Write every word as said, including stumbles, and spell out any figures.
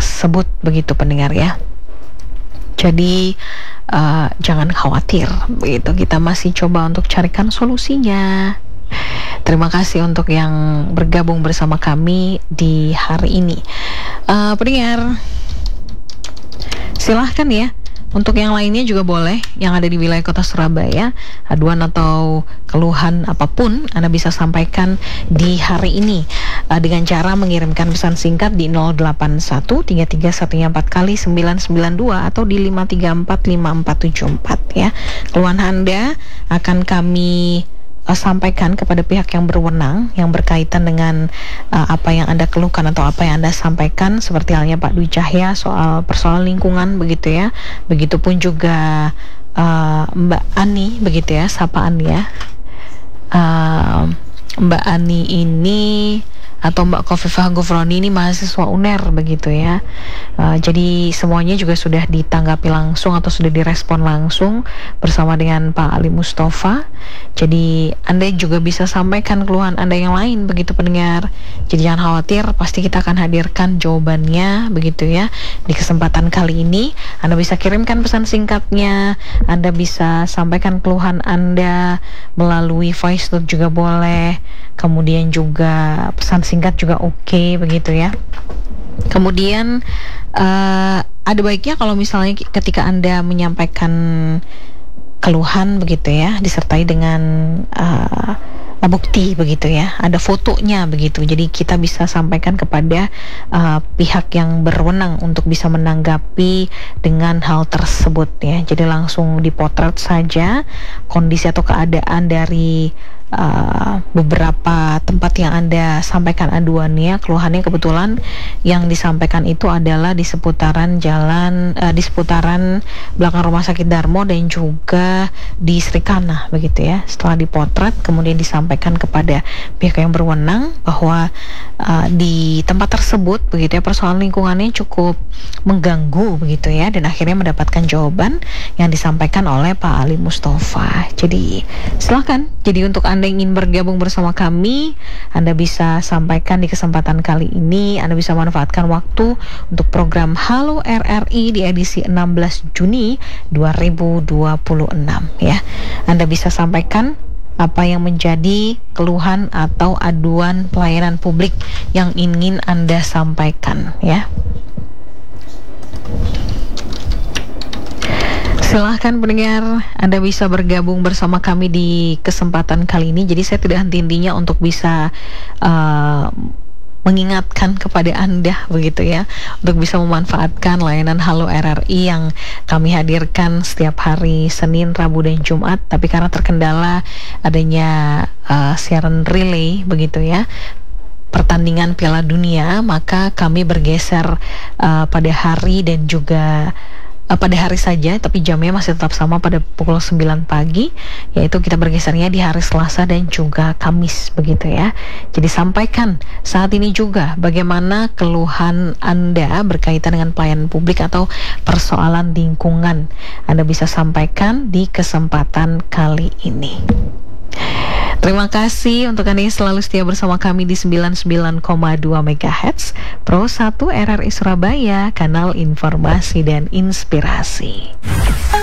tersebut, begitu pendengar ya. Jadi uh, jangan khawatir, begitu, kita masih coba untuk carikan solusinya. Terima kasih untuk yang bergabung bersama kami di hari ini. Uh, pendengar, silahkan ya. Untuk yang lainnya juga boleh, yang ada di wilayah kota Surabaya, aduan atau keluhan apapun Anda bisa sampaikan di hari ini uh, dengan cara mengirimkan pesan singkat di nol delapan satu tiga tiga satu empat kali sembilan sembilan dua atau di lima tiga empat lima empat tujuh empat ya. Keluhan Anda akan kami Uh, sampaikan kepada pihak yang berwenang yang berkaitan dengan uh, apa yang Anda keluhkan atau apa yang Anda sampaikan, seperti halnya Pak Dwi Cahya soal persoalan lingkungan, begitu ya. Begitupun juga uh, Mbak Ani, begitu ya, sapaan ya. Uh, Mbak Ani ini atau Mbak Khofifah Gufroni ini mahasiswa U N E R, begitu ya. Uh, jadi semuanya juga sudah ditanggapi langsung atau sudah direspon langsung bersama dengan Pak Ali Mustafa. Jadi Anda juga bisa sampaikan keluhan Anda yang lain, begitu pendengar. Jadi jangan khawatir, pasti kita akan hadirkan jawabannya, begitu ya. Di kesempatan kali ini Anda bisa kirimkan pesan singkatnya, Anda bisa sampaikan keluhan Anda melalui voice note juga boleh, kemudian juga pesan singkat juga oke, okay, begitu ya. Kemudian uh, ada baiknya kalau misalnya ketika Anda menyampaikan keluhan, begitu ya, disertai dengan uh, bukti, begitu ya, ada fotonya, begitu. Jadi kita bisa sampaikan kepada uh, pihak yang berwenang untuk bisa menanggapi dengan hal tersebut ya. Jadi langsung dipotret saja kondisi atau keadaan dari Uh, beberapa tempat yang Anda sampaikan aduannya, keluhannya. Kebetulan yang disampaikan itu adalah di seputaran jalan, uh, di seputaran belakang Rumah Sakit Darmo dan juga di Srikana, begitu ya. Setelah dipotret, kemudian disampaikan kepada pihak yang berwenang bahwa uh, di tempat tersebut, begitu ya, persoalan lingkungannya cukup mengganggu, begitu ya, dan akhirnya mendapatkan jawaban yang disampaikan oleh Pak Ali Mustafa. Jadi silakan. Jadi untuk Anda ingin bergabung bersama kami, Anda bisa sampaikan di kesempatan kali ini. Anda bisa manfaatkan waktu untuk program Halo R R I di edisi enam belas Juni dua ribu dua puluh enam ya. Anda bisa sampaikan apa yang menjadi keluhan atau aduan pelayanan publik yang ingin Anda sampaikan ya. Silahkan pendengar, Anda bisa bergabung bersama kami di kesempatan kali ini. Jadi saya tidak henti-hentinya untuk bisa uh, mengingatkan kepada Anda, begitu ya, untuk bisa memanfaatkan layanan Halo R R I yang kami hadirkan setiap hari Senin, Rabu, dan Jumat. Tapi karena terkendala adanya uh, siaran relay, begitu ya, pertandingan Piala Dunia, maka kami bergeser uh, pada hari dan juga Uh, pada hari saja, tapi jamnya masih tetap sama pada pukul sembilan pagi, yaitu kita bergesernya di hari Selasa dan juga Kamis, begitu ya. Jadi sampaikan saat ini juga bagaimana keluhan Anda berkaitan dengan pelayanan publik atau persoalan lingkungan. Anda bisa sampaikan di kesempatan kali ini. Terima kasih untuk Anda yang selalu setia bersama kami di sembilan puluh sembilan koma dua megahertz Pro satu R R I Surabaya, kanal informasi dan inspirasi.